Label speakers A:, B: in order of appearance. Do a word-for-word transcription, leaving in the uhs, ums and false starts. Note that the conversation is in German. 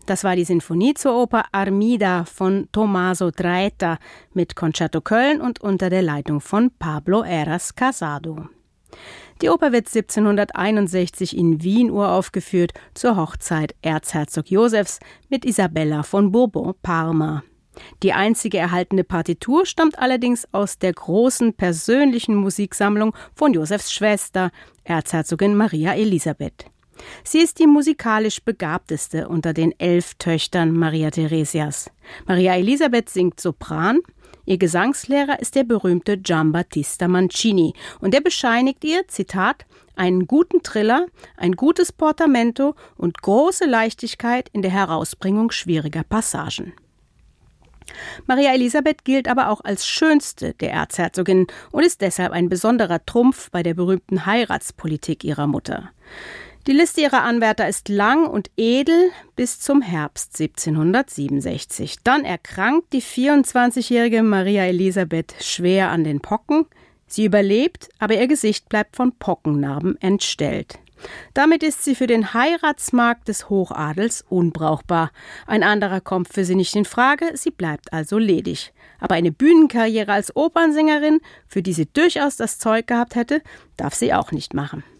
A: Das war die Sinfonie zur Oper Armida von Tommaso Traetta mit Concerto Köln und unter der Leitung von Pablo Heras Casado. Die Oper wird siebzehnhunderteinundsechzig in Wien uraufgeführt zur Hochzeit Erzherzog Josefs mit Isabella von Bourbon-Parma. Die einzige erhaltene Partitur stammt allerdings aus der großen persönlichen Musiksammlung von Josefs Schwester, Erzherzogin Maria Elisabeth. Sie ist die musikalisch begabteste unter den elf Töchtern Maria Theresias. Maria Elisabeth singt Sopran. Ihr Gesangslehrer ist der berühmte Giambattista Mancini und der bescheinigt ihr, Zitat, einen guten Triller, ein gutes Portamento und große Leichtigkeit in der Herausbringung schwieriger Passagen. Maria Elisabeth gilt aber auch als schönste der Erzherzoginnen und ist deshalb ein besonderer Trumpf bei der berühmten Heiratspolitik ihrer Mutter. Die Liste ihrer Anwärter ist lang und edel bis zum Herbst siebzehnhundertsiebenundsechzig. Dann erkrankt die vierundzwanzigjährige Maria Elisabeth schwer an den Pocken. Sie überlebt, aber ihr Gesicht bleibt von Pockennarben entstellt. Damit ist sie für den Heiratsmarkt des Hochadels unbrauchbar. Ein anderer kommt für sie nicht in Frage, sie bleibt also ledig. Aber eine Bühnenkarriere als Opernsängerin, für die sie durchaus das Zeug gehabt hätte, darf sie auch nicht machen.